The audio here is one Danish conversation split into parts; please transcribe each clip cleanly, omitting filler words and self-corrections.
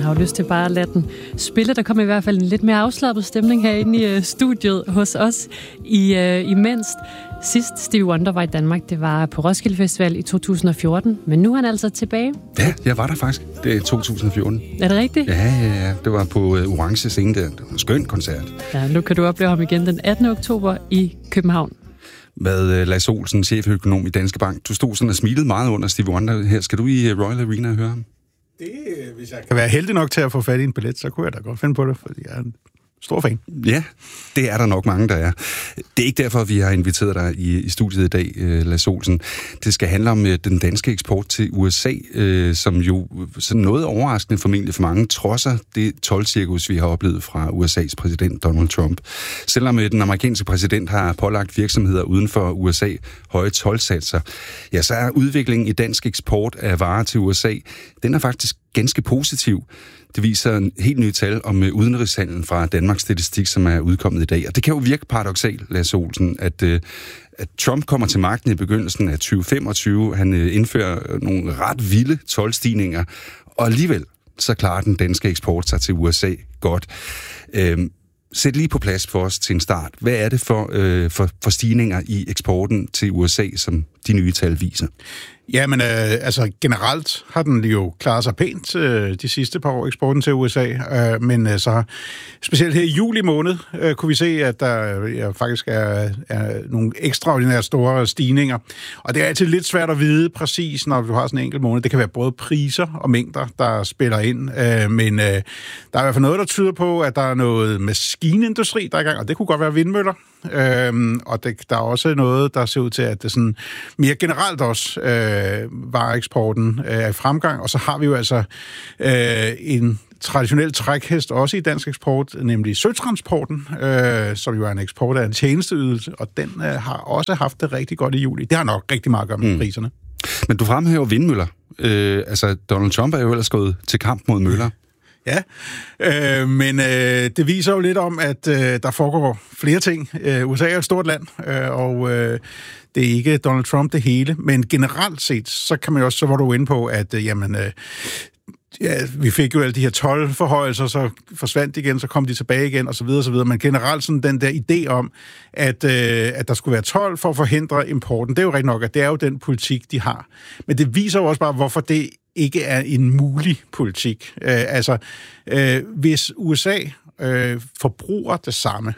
har jo lyst til bare at lade den spille. Der kommer i hvert fald en lidt mere afslappet stemning herinde i studiet hos os imens. Sidst Stevie Wonder var i Danmark, det var på Roskilde Festival i 2014, men nu er han altså tilbage. Ja, jeg var der faktisk. Det er 2014. Er det rigtigt? Ja. Det var på Orange Scene der. Det var en skøn koncert. Ja, nu kan du opleve ham igen den 18. oktober i København. Med Lasse Olsen, cheføkonom i Danske Bank. Du stod sådan og smilede meget under Stevie Wonder her. Skal du i Royal Arena og høre ham? Det, hvis jeg kan være heldig nok til at få fat i en billet, så kunne jeg da godt finde på det, fordi jeg er en stor fan. Ja, det er der nok mange, der er. Det er ikke derfor, vi har inviteret dig i studiet i dag, Lasse Olsen. Det skal handle om den danske eksport til USA, som jo sådan noget overraskende formentlig for mange, trodser det toldcirkus, vi har oplevet fra USA's præsident Donald Trump. Selvom den amerikanske præsident har pålagt virksomheder uden for USA høje toldsatser, ja, så er udviklingen i dansk eksport af varer til USA, den er faktisk ganske positiv. Det viser en helt ny tal om udenrigshandlen fra Danmarks Statistik, som er udkommet i dag. Og det kan jo virke paradoksalt, Lasse Olsen, at Trump kommer til magten i begyndelsen af 2025. Han indfører nogle ret vilde toldstigninger, og alligevel så klarer den danske eksport sig til USA godt. Sæt lige på plads for os til en start. Hvad er det for stigninger i eksporten til USA, som de nye tal viser? Ja, men altså generelt har den jo klaret sig pænt de sidste par år, eksporten til USA, men så specielt her i juli måned kunne vi se, at der faktisk er nogle ekstraordinært store stigninger, og det er altid lidt svært at vide præcis, når du har sådan en enkelt måned. Det kan være både priser og mængder, der spiller ind, men der er i hvert fald noget, der tyder på, at der er noget maskinindustri, der er i gang, og det kunne godt være vindmøller, og der er også noget, der ser ud til, at det sådan mere generelt også vareeksporten er i fremgang, og så har vi jo altså en traditionel trækhest også i dansk eksport, nemlig søtransporten, som jo er en eksport af en tjenesteydelse, og den har også haft det rigtig godt i juli. Det har nok rigtig meget at gøre med priserne. Men du fremhæver vindmøller. Altså, Donald Trump er jo ellers gået til kamp mod møller. Ja, men det viser jo lidt om, at der foregår flere ting. USA er et stort land, og det er ikke Donald Trump det hele, men generelt set, så kan man jo også, så var du inde på, at vi fik jo alle de her toldforhøjelser, så forsvandt de igen, så kom de tilbage igen, og så videre, men generelt sådan den der idé om, at der skulle være told for at forhindre importen, det er jo rigtig nok, at det er jo den politik, de har. Men det viser jo også bare, hvorfor det ikke er en mulig politik. Hvis USA forbruger det samme,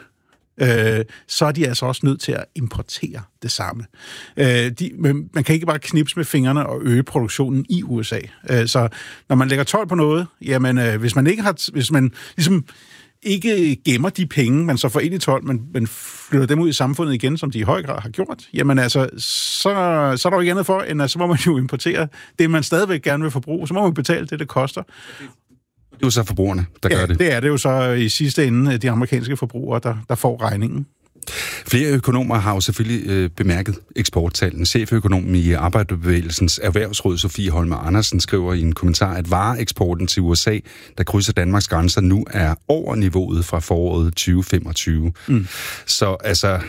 så er de altså også nødt til at importere det samme. Man kan ikke bare knipse med fingrene og øge produktionen i USA. Så når man lægger told på noget, jamen hvis man ligesom ikke gemmer de penge, man så får ind i told, men flytter dem ud i samfundet igen, som de i høj grad har gjort, jamen altså, så er der jo ikke andet for, end at så må man jo importere det, man stadigvæk gerne vil forbruge, så må man betale det koster. Det er jo så forbrugerne, der gør det. Det er det jo så i sidste ende de amerikanske forbrugere, der får regningen. Flere økonomer har jo selvfølgelig bemærket eksporttallene. Cheføkonomen i Arbejderbevægelsens Erhvervsråd, Sofie Holme Andersen, skriver i en kommentar, at vareeksporten til USA, der krydser Danmarks grænser, nu er over niveauet fra foråret 2025. Så altså,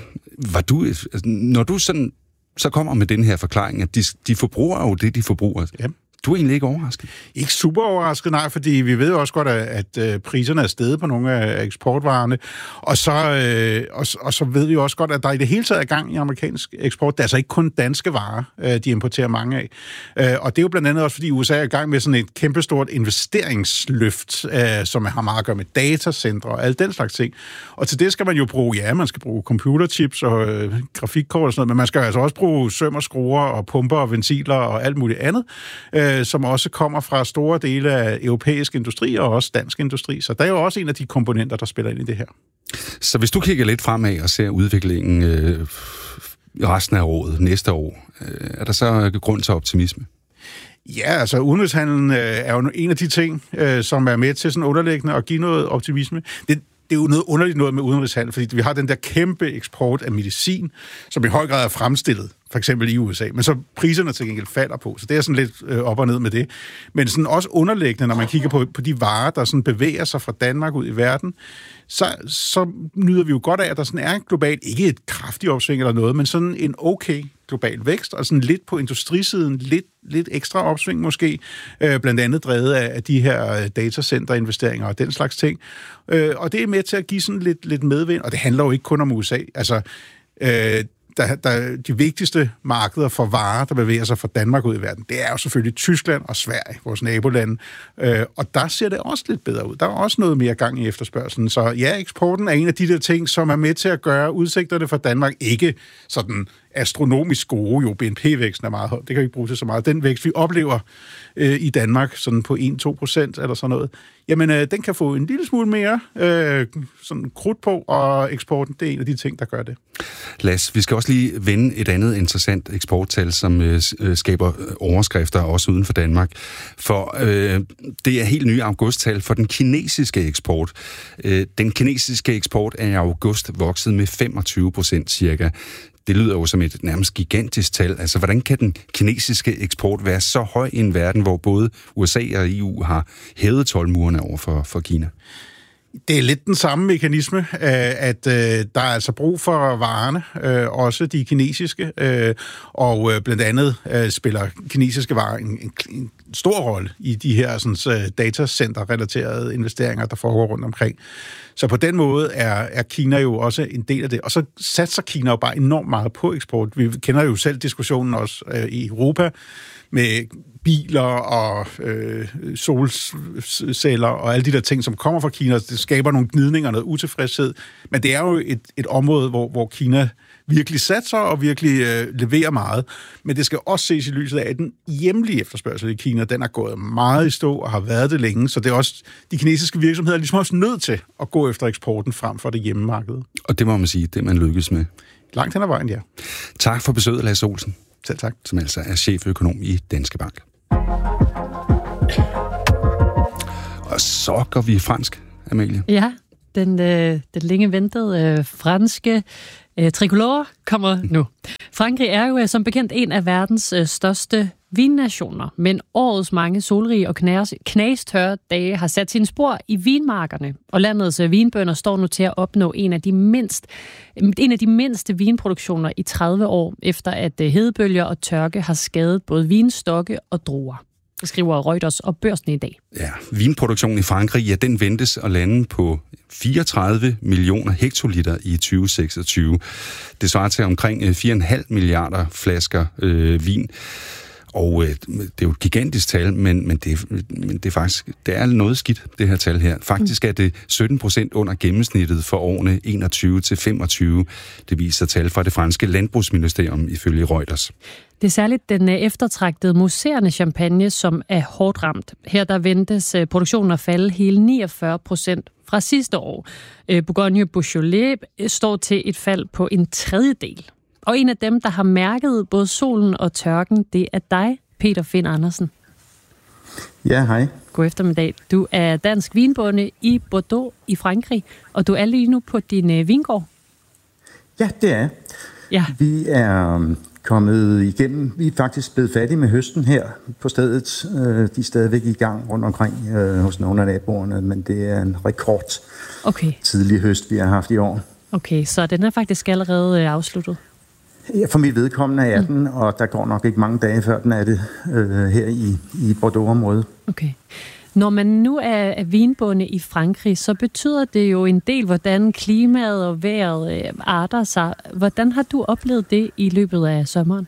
når du sådan, så kommer med den her forklaring, at de forbruger jo det, de forbruger. Ja. Du er egentlig ikke overrasket? Ikke super overrasket, nej, fordi vi ved også godt, at priserne er steget på nogle af eksportvarerne, og så ved vi også godt, at der i det hele taget er gang i amerikansk eksport. Det er altså ikke kun danske varer, de importerer mange af. Og det er jo blandt andet også, fordi USA er i gang med sådan et kæmpestort investeringsløft, som har meget at gøre med datacentre og alt den slags ting. Og til det skal man jo bruge, man skal bruge computerchips og grafikkort og sådan noget, men man skal altså også bruge søm og skruer og pumper og ventiler og alt muligt andet, som også kommer fra store dele af europæisk industri og også dansk industri. Så der er jo også en af de komponenter, der spiller ind i det her. Så hvis du kigger lidt fremad og ser udviklingen resten af året, næste år, er der så grund til optimisme? Ja, altså udenrigshandlen er jo en af de ting, som er med til sådan underliggende at give noget optimisme. Det er jo noget underligt noget med udenrigshandel, fordi vi har den der kæmpe eksport af medicin, som i høj grad er fremstillet for eksempel i USA, men så priserne til gengæld falder på, så det er sådan lidt op og ned med det. Men sådan også underliggende, når man kigger på de varer, der sådan bevæger sig fra Danmark ud i verden, så nyder vi jo godt af, at der sådan er globalt, ikke et kraftigt opsving eller noget, men sådan en okay global vækst, og sådan lidt på industrisiden, lidt ekstra opsving måske, blandt andet drevet af de her datacenterinvesteringer og den slags ting. Og det er med til at give sådan lidt medvind, og det handler jo ikke kun om USA. Altså, de vigtigste markeder for varer, der bevæger sig fra Danmark ud i verden, det er jo selvfølgelig Tyskland og Sverige, vores nabolande. Og der ser det også lidt bedre ud. Der er også noget mere gang i efterspørgselen. Så ja, eksporten er en af de der ting, som er med til at gøre udsigterne for Danmark ikke sådan astronomisk gode. Jo, BNP-væksten er meget høj. Det kan vi ikke bruge til så meget. Den vækst, vi oplever i Danmark, sådan på 1-2% eller sådan noget, jamen, den kan få en lille smule mere sådan krudt på, og eksporten, det er en af de ting, der gør det. Lasse, vi skal også lige vende et andet interessant eksporttal, som skaber overskrifter også uden for Danmark. For det er helt nye augusttal for den kinesiske eksport. Den kinesiske eksport er i august vokset med 25% cirka. Det lyder jo som et nærmest gigantisk tal. Altså, hvordan kan den kinesiske eksport være så høj i en verden, hvor både USA og EU har hævet toldmurene over for Kina? Det er lidt den samme mekanisme, at der er altså brug for varerne, også de kinesiske, og blandt andet spiller kinesiske varer en stor rolle i de her sådan, datacenter-relaterede investeringer, der foregår rundt omkring. Så på den måde er Kina jo også en del af det. Og så satser Kina jo bare enormt meget på eksport. Vi kender jo selv diskussionen også i Europa med biler og solceller og alle de der ting, som kommer fra Kina. Det skaber nogle gnidninger og noget utilfredshed. Men det er jo et område, hvor Kina virkelig satser og virkelig leverer meget. Men det skal også ses i lyset af, at den hjemlige efterspørgsel i Kina, den er gået meget i stå og har været det længe. Så det er også de kinesiske virksomheder ligesom også nødt til at gå efter eksporten frem for det hjemmemarked. Og det må man sige, det man lykkes med. Langt hen ad vejen, ja. Tak for besøget, Lasse Olsen. Selv tak. Som altså er cheføkonom i Danske Bank. Og så går vi fransk, Amalie. Ja, den længe ventede franske tricolore kommer nu. Frankrig er jo som bekendt en af verdens største vinnationer, men årets mange solrige og knastørre dage har sat sine spor i vinmarkerne, og landets vinbønder står nu til at opnå en af de mindste vinproduktioner i 30 år, efter at hedebølger og tørke har skadet både vinstokke og druer. Det skriver Reuters og Børsen i dag. Ja, vinproduktionen i Frankrig, ja, den ventes at lande på 34 millioner hektoliter i 2026. Det svarer til omkring 4,5 milliarder flasker vin. Og det er jo et gigantisk tal, men det er faktisk det er noget skidt, det her tal her. Faktisk er det 17% under gennemsnittet for årene 21 til 25. Det viser tal fra det franske landbrugsministerium ifølge Reuters. Det er særligt den eftertragtede mousserende champagne, som er hårdt ramt. Her der ventes produktionen at falde hele 49% fra sidste år. Bourgogne Beaujolais står til et fald på en tredjedel. Og en af dem, der har mærket både solen og tørken, det er dig, Peter Finn Andersen. Ja, hej. God eftermiddag. Du er dansk vinbonde i Bordeaux i Frankrig, og du er lige nu på din vingård. Ja, det er. Ja. Vi er kommet igennem. Vi er faktisk blevet færdige med høsten her på stedet. De er stadigvæk i gang rundt omkring hos nogle af naboerne, men det er en rekord tidlig høst, vi har haft i år. Okay, så den er faktisk allerede afsluttet? Ja, for mit vedkommende er den, og der går nok ikke mange dage før den er det her i Bordeaux-området. Okay. Når man nu er vinbonde i Frankrig, så betyder det jo en del, hvordan klimaet og vejret arter sig. Hvordan har du oplevet det i løbet af sommeren?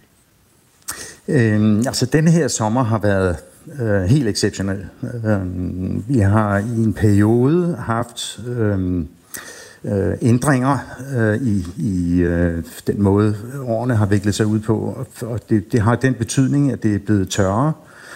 Altså, denne her sommer har været helt exceptionel. Vi har i en periode haft ændringer i den måde, årene har viklet sig ud på. Og det har den betydning, at det er blevet tørrere.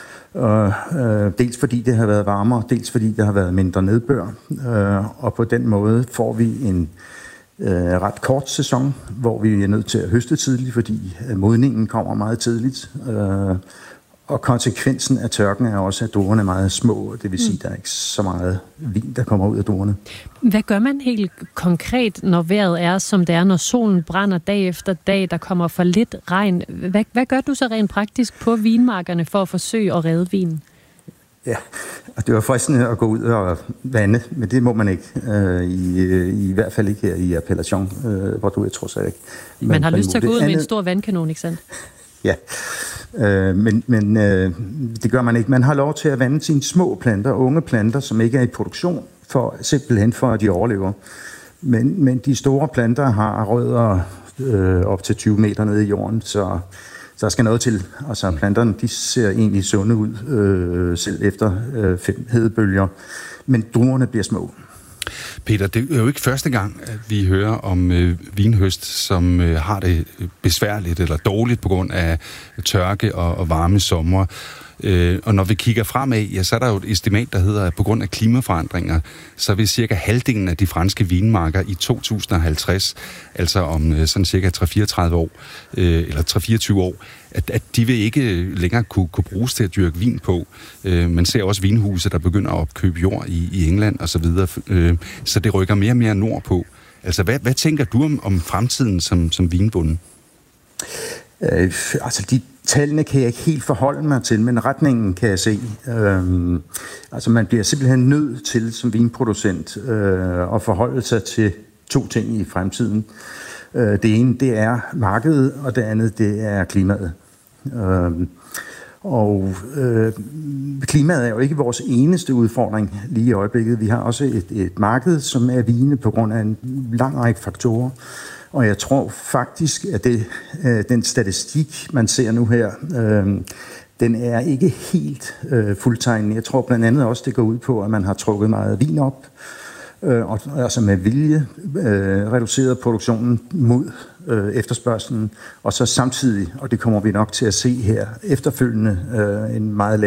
Dels fordi det har været varmere, dels fordi der har været mindre nedbør. Og på den måde får vi en ret kort sæson, hvor vi er nødt til at høste tidligt, fordi modningen kommer meget tidligt. Og konsekvensen af tørken er også, at druerne er meget små, det vil sige, at der er ikke så meget vin, der kommer ud af druerne. Hvad gør man helt konkret, når vejret er, som det er, når solen brænder dag efter dag, der kommer for lidt regn? Hvad gør du så rent praktisk på vinmarkerne for at forsøge at redde vinen? Ja, og det var fristende at gå ud og vande, men det må man ikke. I hvert fald ikke her i Appellation, hvor du, jeg tror så ikke. Man har lyst til at gå ud med en stor vandkanon, ikke sandt? Ja, men det gør man ikke. Man har lov til at vande sine små planter, unge planter, som ikke er i produktion, simpelthen for at de overlever. Men de store planter har rødder op til 20 meter nede i jorden, så der skal noget til. Altså planterne, de ser egentlig sunde ud, selv efter 5 hedebølger, men druerne bliver små. Peter, det er jo ikke første gang, at vi hører om vinhøst, som har det besværligt eller dårligt på grund af tørke og varme sommer. Og når vi kigger fremad, ja, så er der jo et estimat, der hedder, at på grund af klimaforandringer, så vil cirka halvdelen af de franske vinmarker i 2050, altså om sådan cirka 3-34 år, eller 3-24 år, at de vil ikke længere kunne bruges til at dyrke vin på. Man ser også vinhuse, der begynder at opkøbe jord i England og så videre, så det rykker mere og mere nordpå. Altså, hvad tænker du om fremtiden som vinbonde? Altså, tallene kan jeg ikke helt forholde mig til, men retningen kan jeg se. Altså, man bliver simpelthen nødt til som vinproducent at forholde sig til 2 ting i fremtiden. Det ene, det er markedet, og det andet, det er klimaet. Klimaet er jo ikke vores eneste udfordring lige i øjeblikket. Vi har også et marked, som er vigende på grund af en lang række faktorer. Og jeg tror faktisk, at den statistik, man ser nu her, den er ikke helt fuldtegnende. Jeg tror blandt andet også, det går ud på, at man har trukket meget vin op, og altså med vilje reduceret produktionen mod efterspørgselen, og så samtidig, og det kommer vi nok til at se her, efterfølgende et meget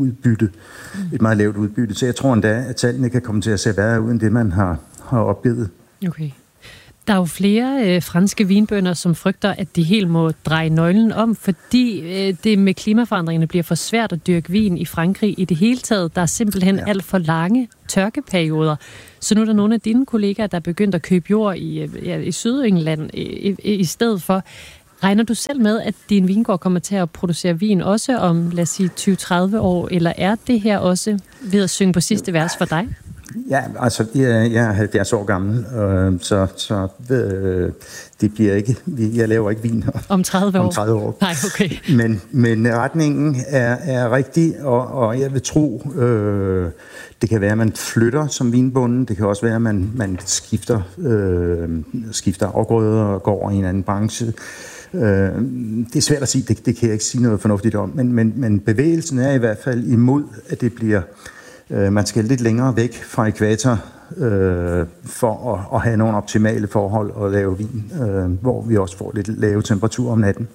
lavt udbytte. Så jeg tror endda, at tallene kan komme til at se værre ud end det, man har opgivet. Okay. Der er jo flere franske vinbønder, som frygter, at de helt må dreje nøglen om, fordi det med klimaforandringerne bliver for svært at dyrke vin i Frankrig i det hele taget. Der er simpelthen alt for lange tørkeperioder. Så nu er der nogle af dine kollegaer, der er begyndt at købe jord i Sydengland i stedet for. Regner du selv med, at din vingård kommer til at producere vin også om, lad os sige, 20-30 år, eller er det her også ved at synge på sidste vers for dig? Ja, altså, jeg er 70 år gammel, så det bliver ikke... Jeg laver ikke vin om 30 år. Om 30 år. Nej, okay. Men retningen er rigtig, og jeg vil tro, det kan være, at man flytter som vinbonde. Det kan også være, at man skifter afgrøder og går over i en anden branche. Det er svært at sige, det kan jeg ikke sige noget fornuftigt om, men bevægelsen er i hvert fald imod, at det bliver... Man skal lidt længere væk fra ækvator for at have nogle optimale forhold og lave vin, hvor vi også får lidt lave temperaturer om natten.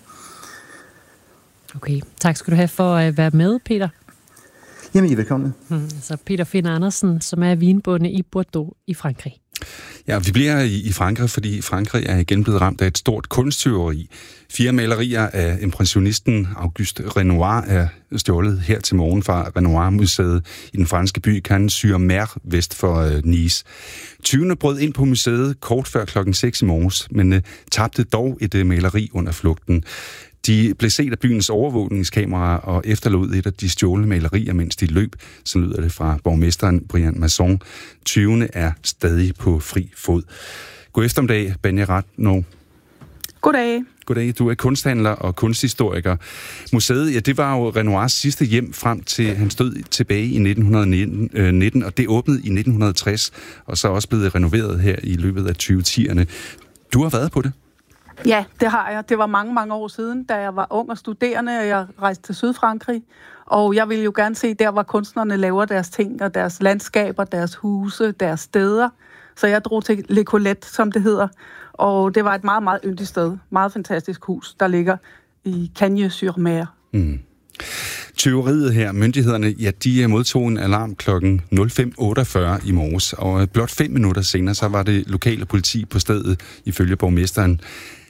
Okay, tak skal du have for at være med, Peter. Jamen, I er velkomne. Så Peter Finn Andersen, som er vinbonde i Bordeaux i Frankrig. Ja, vi bliver i Frankrig, fordi Frankrig er igen blevet ramt af et stort kunsttyveri. 4 malerier af impressionisten Auguste Renoir er stjålet her til morgen fra Renoir-museet i den franske by Cannes-sur-Mer vest for Nice. Tyvene brød ind på museet kort før klokken 6 i morges, men tabte dog et maleri under flugten. De blev set af byens overvågningskamera og efterlod et af de stjålne malerier, mens de løb, så lyder det fra borgmesteren Brian Masson. Tyvene er stadig på fri fod. God eftermiddag, Banja Ratno. Goddag. Goddag, du er kunsthandler og kunsthistoriker. Museet, ja, det var jo Renoirs sidste hjem frem til hans død tilbage i 1919, og det åbnede i 1960, og så også blevet renoveret her i løbet af 2010'erne. Du har været på det? Ja, det har jeg. Det var mange, mange år siden, da jeg var ung og studerende, og jeg rejste til Sydfrankrig. Og jeg ville jo gerne se der, hvor kunstnerne laver deres ting, og deres landskaber, deres huse, deres steder. Så jeg drog til Le Colette, som det hedder. Og det var et meget, meget yndigt sted. Meget fantastisk hus, der ligger i Cannes-sur-Mer. Mm. Tyveriet her, myndighederne, ja, de modtog en alarm klokken 05.48 i morges, og blot 5 minutter senere, så var det lokale politi på stedet, ifølge borgmesteren.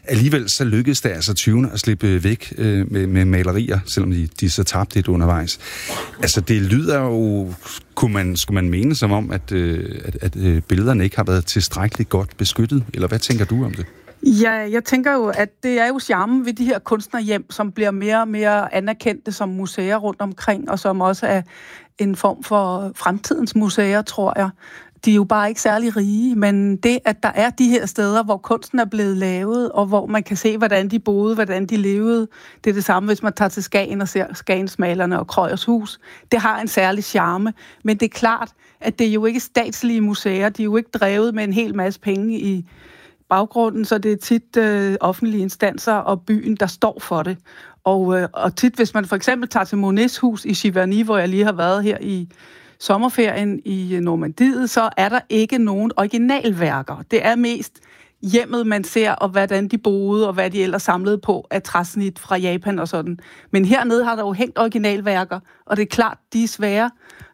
Alligevel så lykkedes det altså 20'erne at slippe væk med malerier, selvom de så tabte lidt undervejs. Altså, det lyder jo, skulle man mene som om, at billederne ikke har været tilstrækkeligt godt beskyttet, eller hvad tænker du om det? Ja, jeg tænker jo, at det er jo charmen ved de her kunstnerhjem, som bliver mere og mere anerkendte som museer rundt omkring, og som også er en form for fremtidens museer, tror jeg. De er jo bare ikke særlig rige, men det, at der er de her steder, hvor kunsten er blevet lavet, og hvor man kan se, hvordan de boede, hvordan de levede, det er det samme, hvis man tager til Skagen og ser Skagensmalerne og Krøyers hus. Det har en særlig charme, men det er klart, at det er jo ikke statslige museer, de er jo ikke drevet med en hel masse penge i baggrunden, så det er tit offentlige instanser og byen, der står for det. Og tit, hvis man for eksempel tager til Monets hus i Giverny, hvor jeg lige har været her i sommerferien i Normandiet, så er der ikke nogen originalværker. Det er mest hjemmet, man ser, og hvordan de boede, og hvad de ellers samlede på af træsnit fra Japan og sådan. Men hernede har der jo hængt originalværker, og det er klart, de er svære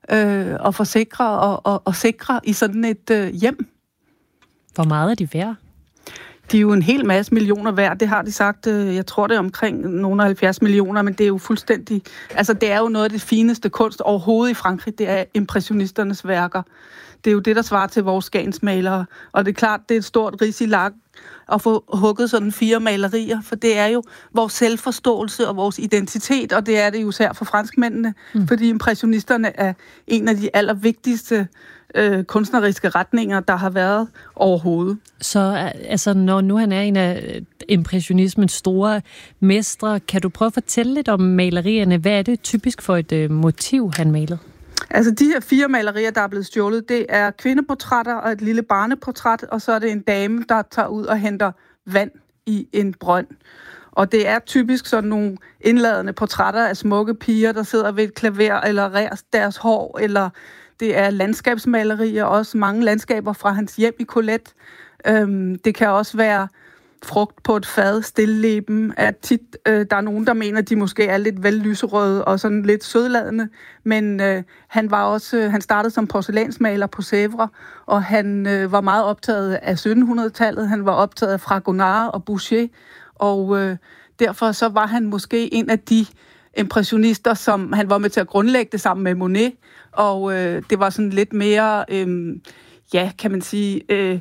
at forsikre og sikre i sådan et hjem. Hvor meget er de værd? De er jo en hel masse millioner værd, det har de sagt. Jeg tror, det er omkring nogle 70 millioner, men det er jo fuldstændig... Altså, det er jo noget af det fineste kunst overhovedet i Frankrig, det er impressionisternes værker. Det er jo det, der svarer til vores skagensmalere. Og det er klart, det er et stort risilak at få hugget sådan 4 malerier, for det er jo vores selvforståelse og vores identitet, og det er det jo især for franskmændene, fordi impressionisterne er en af de allervigtigste kunstneriske retninger, der har været overhovedet. Så altså, når nu han er en af impressionismens store mestre, kan du prøve at fortælle lidt om malerierne? Hvad er det typisk for et motiv, han malede? Altså, de her 4 malerier, der er blevet stjålet, det er kvindeportrætter og et lille barneportræt, og så er det en dame, der tager ud og henter vand i en brønd. Og det er typisk sådan nogle indladende portrætter af smukke piger, der sidder ved et klaver, eller rærer deres hår, eller det er landskabsmalerier, også mange landskaber fra hans hjem i Colette. Det kan også være frugt på et fad, stilleben. Der er nogen, der mener, at de måske er lidt vel lyserøde og sådan lidt sødladende, men han startede som porcelænsmaler på Sèvres, og han var meget optaget af 1700-tallet. Han var optaget af Fragonard og Boucher, og derfor så var han måske en af de impressionister, som han var med til at grundlægge det sammen med Monet, og det var sådan lidt mere, kan man sige,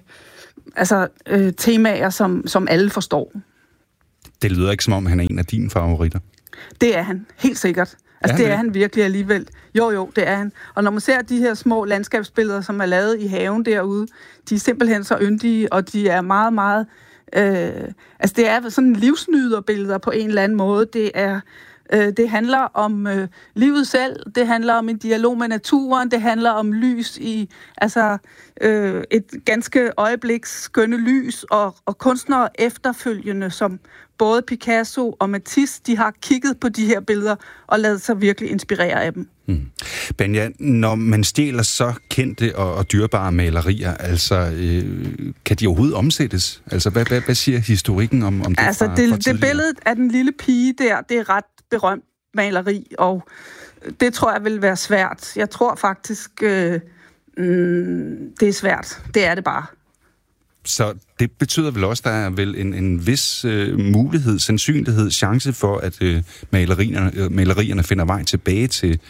temaer, som alle forstår. Det lyder ikke som om, han er en af dine favoritter. Det er han, helt sikkert. Altså, det er han virkelig alligevel. Jo, det er han. Og når man ser de her små landskabsbilleder, som er lavet i haven derude, de er simpelthen så yndige, og de er meget, meget... det er sådan livsnyderbilleder på en eller anden måde. Det handler om livet selv, det handler om en dialog med naturen, det handler om lys i et ganske øjebliks skønne lys, og kunstnere efterfølgende, som både Picasso og Matisse, de har kigget på de her billeder og ladet sig virkelig inspirere af dem. Banja, når man stjæler så kendte og dyrebare malerier, kan de overhovedet omsættes? Altså, hvad siger historikken om det? Altså, det billede af den lille pige der, det er ret berømt maleri, og det tror jeg vil være svært. Jeg tror faktisk, det er svært. Det er det bare. Så det betyder vel også, at der er vel en vis mulighed, sandsynlighed, chance for, at malerierne finder vej tilbage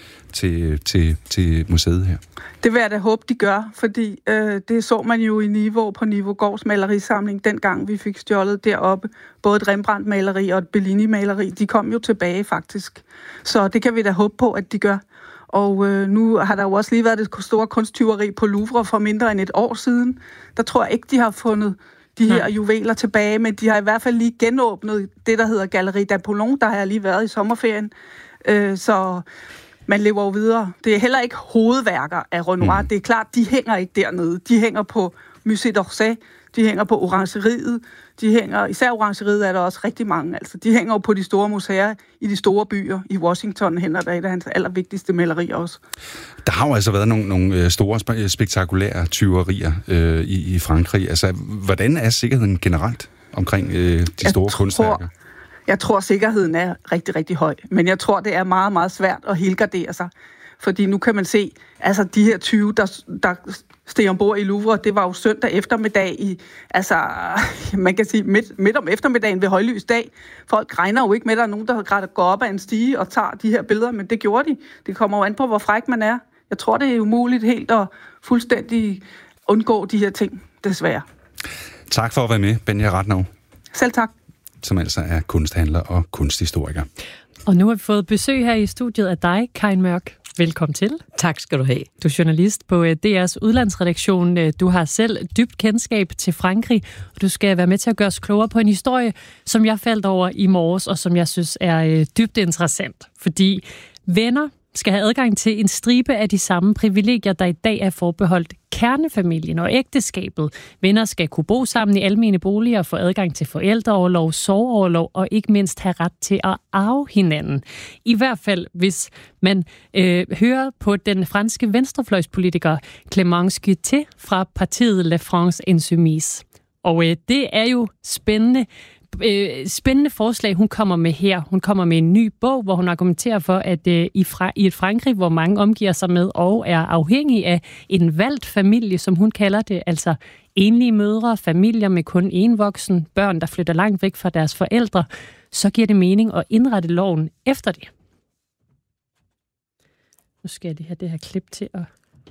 til museet her? Det vil jeg da håbe, de gør, fordi det så man jo i Niveau på Nivogårds malerisamling, dengang vi fik stjålet deroppe. Både et Rembrandt-maleri og et Bellini-maleri, de kom jo tilbage faktisk. Så det kan vi da håbe på, at de gør. Og nu har der jo også lige været et store kunsttyveri på Louvre for mindre end et år siden. Der tror jeg ikke, de har fundet de her juveler tilbage, men de har i hvert fald lige genåbnet det, der hedder Galerie d'Apollon. Der har jeg lige været i sommerferien. Så man lever jo videre. Det er heller ikke hovedværker af Renoir. Det er klart, de hænger ikke dernede. De hænger på Musée d'Orsay, de hænger på Orangeriet, især Orangeriet er der også rigtig mange, altså. De hænger jo på de store museer i de store byer. I Washington hænger der et af hans allervigtigste malerier også. Der har jo altså været nogle store, spektakulære tyverier i Frankrig. Altså, hvordan er sikkerheden generelt omkring de store kunstværker? Jeg tror, sikkerheden er rigtig, rigtig høj, men jeg tror, det er meget, meget svært at helgardere sig. Fordi nu kan man se, altså de her 20, der steg ombord i Louvre, det var jo søndag eftermiddag man kan sige midt om eftermiddagen ved højlys dag. Folk regner jo ikke med, at der er nogen, der går op ad en stige og tager de her billeder, men det gjorde de. Det kommer jo an på, hvor fræk man er. Jeg tror, det er umuligt helt at fuldstændig undgå de her ting, desværre. Tak for at være med, Benja Ratnov. Selv tak. Som altså er kunsthandler og kunsthistoriker. Og nu har vi fået besøg her i studiet af dig, Karin Mørk. Velkommen til. Tak skal du have. Du er journalist på DR's udlandsredaktion. Du har selv dybt kendskab til Frankrig, og du skal være med til at gøre os klogere på en historie, som jeg faldt over i morges, og som jeg synes er dybt interessant. Fordi venner skal have adgang til en stribe af de samme privilegier, der i dag er forbeholdt kernefamilien og ægteskabet. Venner skal kunne bo sammen i almene boliger, få adgang til forældreorlov, sorgorlov og ikke mindst have ret til at arve hinanden. I hvert fald, hvis man hører på den franske venstrefløjspolitiker Clémence Guittet fra partiet La France Insoumise. Og det er jo spændende forslag, hun kommer med her. Hun kommer med en ny bog, hvor hun argumenterer for, at i et Frankrig, hvor mange omgiver sig med og er afhængige af en valgt familie, som hun kalder det, altså enlige mødre, familier med kun én voksen, børn, der flytter langt væk fra deres forældre, så giver det mening at indrette loven efter det. Nu skal jeg det her klip til at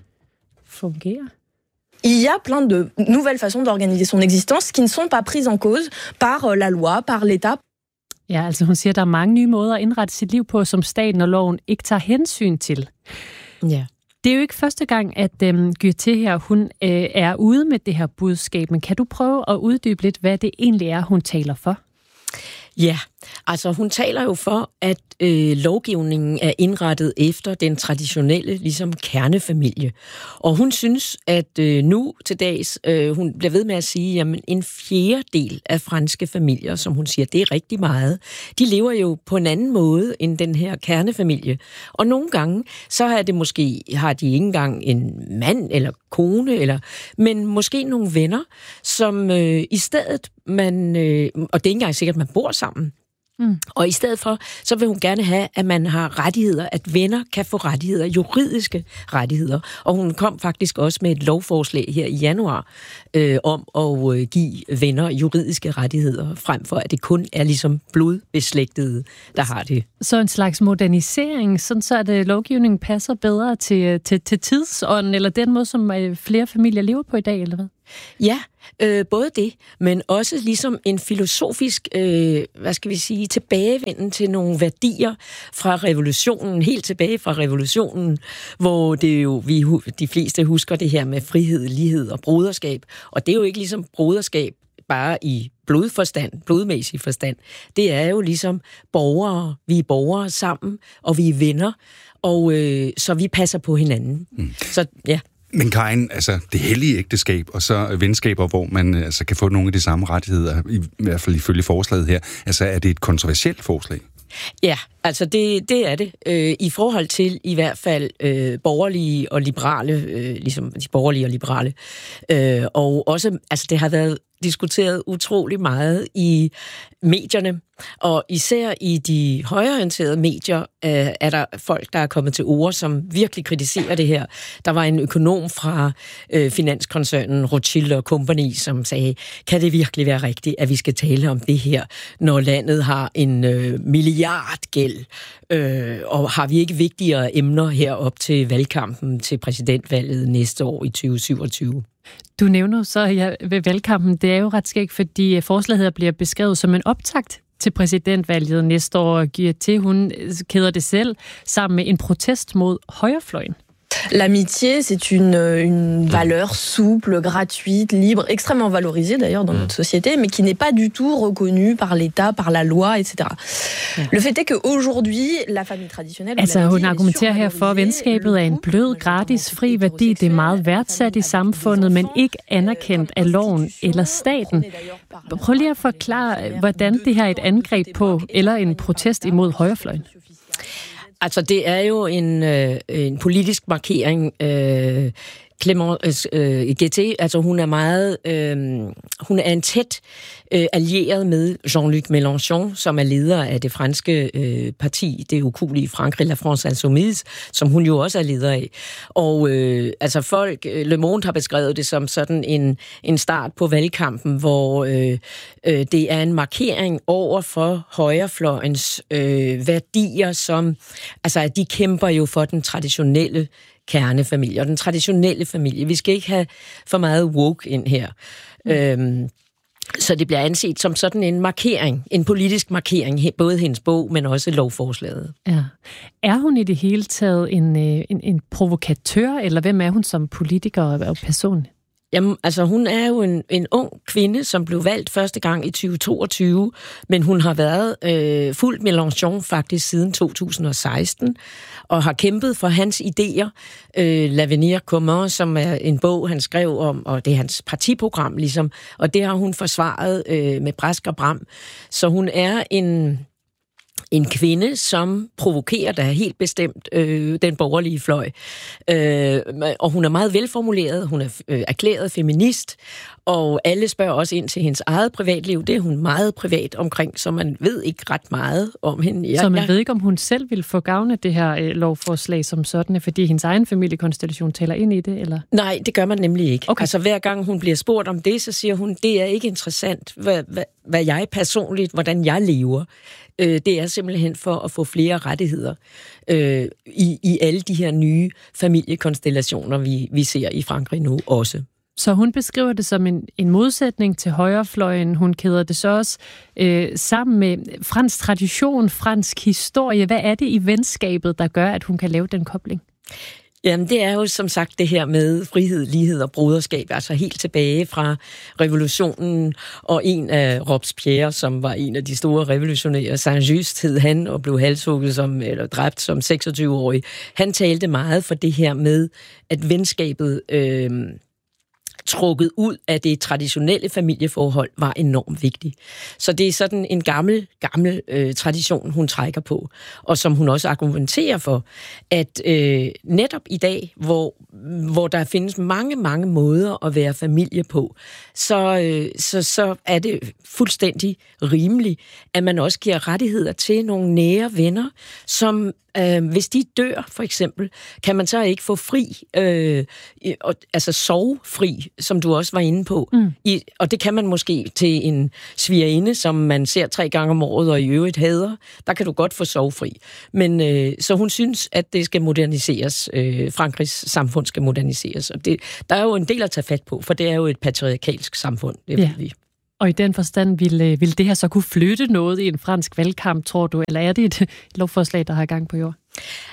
fungere. Il y a plein de nouvelles façons d'organiser son existence qui ne sont pas prises en cause par la loi, par l'État. Ja, altså hun siger, at der er mange nye måder at indrette sit liv på, som staten og loven ikke tager hensyn til. Ja. Det er jo ikke første gang, at Guittet her, hun er ude med det her budskab, men kan du prøve at uddybe lidt, hvad det egentlig er, hun taler for? Ja, altså hun taler jo for, at lovgivningen er indrettet efter den traditionelle ligesom kernefamilie. Og hun synes, at nu til dags, hun bliver ved med at sige, jamen en fjerdedel af franske familier, som hun siger, det er rigtig meget, de lever jo på en anden måde end den her kernefamilie. Og nogle gange, så er det måske, har de ikke engang en mand eller kone, men måske nogle venner, som i stedet og det er ikke engang sikkert, at man bor sammen. Og i stedet for, så vil hun gerne have, at man har rettigheder, at venner kan få rettigheder, juridiske rettigheder. Og hun kom faktisk også med et lovforslag her i januar om at give venner juridiske rettigheder, frem for at det kun er ligesom blodbeslægtede, der har det. Så en slags modernisering, sådan så at lovgivningen passer bedre til tidsånden, eller den måde, som flere familier lever på i dag, eller hvad? Ja, både det, men også ligesom en filosofisk, tilbagevenden til nogle værdier fra revolutionen, helt tilbage fra revolutionen, hvor det jo, de fleste husker det her med frihed, lighed og broderskab, og det er jo ikke ligesom broderskab bare i blodmæssig forstand. Det er jo ligesom borgere, vi er borgere sammen, og vi er venner, og så vi passer på hinanden. Så ja. Men Karin, altså det hellige ægteskab, og så venskaber, hvor man altså kan få nogle af de samme rettigheder, i hvert fald ifølge forslaget her, altså er det et kontroversielt forslag? Ja, altså det er det. I forhold til i hvert fald borgerlige og liberale, ligesom de borgerlige og liberale. Og også, altså det har været diskuteret utrolig meget i medierne, og især i de højreorienterede medier er der folk, der er kommet til ord, som virkelig kritiserer det her. Der var en økonom fra finanskoncernen Rothschild & Company, som sagde, kan det virkelig være rigtigt, at vi skal tale om det her, når landet har en milliardgæld, og har vi ikke vigtigere emner herop til valgkampen til præsidentvalget næste år i 2027? Du nævner så ved valgkampen, det er jo ret skægt, fordi forslaget her bliver beskrevet som en optakt til præsidentvalget næste år. Guittet, hun kæder det selv sammen med en protest mod højrefløjen. L'amitié, c'est une valeur souple, gratuite, libre, extrêmement valorisée d'ailleurs dans notre société, mais qui n'est pas du tout reconnue par l'État, par la loi, etc. Le fait est qu'aujourd'hui, la famille traditionnelle... Altså, hun argumenterer her for, at venskabet er en blød, gratis, fri værdi. Det er meget værdsat i samfundet, men ikke anerkendt af loven eller staten. Prøv lige at forklare, hvordan det her er et angreb på, eller en protest imod højrefløjen. Altså, det er jo en politisk markering Clémence Guettet, altså hun er meget, hun er en tæt allieret med Jean-Luc Mélenchon, som er leder af det franske parti, det ukuelige Frankrig, La France Insoumise, som hun jo også er leder af. Og altså folk, Le Monde har beskrevet det som sådan en start på valgkampen, hvor det er en markering over for højrefløjens værdier, som, altså at de kæmper jo for den traditionelle kernefamilie og den traditionelle familie. Vi skal ikke have for meget woke ind her. Så det bliver anset som sådan en markering, en politisk markering, både hendes bog, men også lovforslaget. Ja. Er hun i det hele taget en provokatør, eller hvem er hun som politiker og person? Jamen, altså hun er jo en ung kvinde, som blev valgt første gang i 2022, men hun har været fuldt Mélenchon faktisk siden 2016, og har kæmpet for hans idéer. L'Avenir commun, som er en bog, han skrev om, og det er hans partiprogram ligesom, og det har hun forsvaret med brask og bram. Så hun er en kvinde, som provokerer da helt bestemt den borgerlige fløj. Og hun er meget velformuleret, hun er erklæret feminist, og alle spørger også ind til hendes eget privatliv. Det er hun meget privat omkring, så man ved ikke ret meget om hende. Så man ved ikke, om hun selv vil få gavn af det her lovforslag som sådan, fordi hendes egen familiekonstellation taler ind i det, eller? Nej, det gør man nemlig ikke. Okay. Altså hver gang hun bliver spurgt om det, så siger hun, det er ikke interessant, hvad jeg personligt, hvordan jeg lever. Det er simpelthen for at få flere rettigheder i alle de her nye familiekonstellationer, vi ser i Frankrig nu også. Så hun beskriver det som en modsætning til højrefløjen. Hun kæder det så også sammen med fransk tradition, fransk historie. Hvad er det i venskabet, der gør, at hun kan lave den kobling? Jamen, det er jo som sagt det her med frihed, lighed og broderskab, altså helt tilbage fra revolutionen, og en af Robespierre, som var en af de store revolutionære, Saint-Just hed han, og blev halshugget eller dræbt som 26-årig. Han talte meget for det her med, at venskabet trukket ud af det traditionelle familieforhold var enormt vigtigt. Så det er sådan en gammel tradition, hun trækker på, og som hun også argumenterer for, at netop i dag, hvor der findes mange måder at være familie på, så er det fuldstændig rimeligt, at man også giver rettigheder til nogle nære venner, som hvis de dør, for eksempel, kan man så ikke få fri, altså sovefri, som du også var inde på. Og det kan man måske til en svigerinde, som man ser 3 gange om året og i øvrigt hader. Der kan du godt få sovefri. Men så hun synes, at det skal moderniseres. Frankrigs samfund skal moderniseres. Og der er jo en del at tage fat på, for det er jo et patriarkalsk samfund. Det ved vi. Og i den forstand, vil det her så kunne flytte noget i en fransk valgkamp, tror du? Eller er det et lovforslag, der har gang på jord?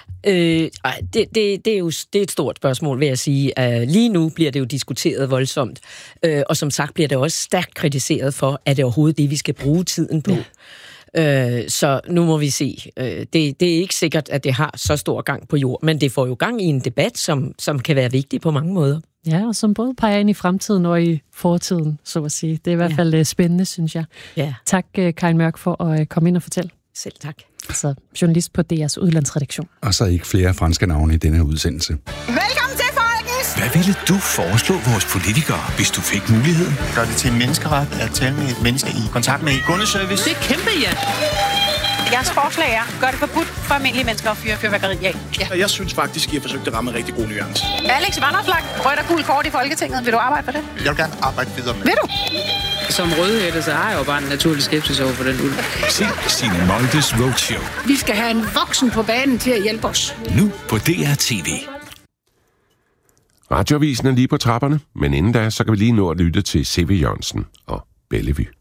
Det er et stort spørgsmål, vil jeg sige. Lige nu bliver det jo diskuteret voldsomt. Og som sagt bliver det også stærkt kritiseret for, at det overhovedet det, vi skal bruge tiden på. Ja. Så nu må vi se. Det er ikke sikkert, at det har så stor gang på jord, men det får jo gang i en debat, som kan være vigtig på mange måder. Ja, og som både peger ind i fremtiden og i fortiden, så at sige. Det er i hvert fald spændende, synes jeg. Ja. Tak, Karin Mørk, for at komme ind og fortælle. Selv tak. Altså, journalist på DR's udlandsredaktion. Og så ikke flere franske navne i denne udsendelse. Velkommen til, folkens! Hvad ville du foreslå vores politikere, hvis du fik muligheden? Gør det til en menneskeret at tale med et menneske i kontakt med kundeservice. Det er kæmpe, ja! Jeres forslag er, gør det forbudt for almindelige mennesker at fyre fyrværkeri af. Ja. Jeg synes faktisk, I har forsøgt at ramme en rigtig god nuance. Alex Vanopslagh, rødt og gul kort i Folketinget. Vil du arbejde for det? Jeg vil gerne arbejde videre med. Vil du? Som rødhætte, så har jeg jo bare en naturlig skepsis over for den ulv. Se Signe Moldes Roadshow. Vi skal have en voksen på banen til at hjælpe os. Nu på DRTV. Radioavisen er lige på trapperne, men inden da, så kan vi lige nå at lytte til C.V. Jørgensen og Bellevue.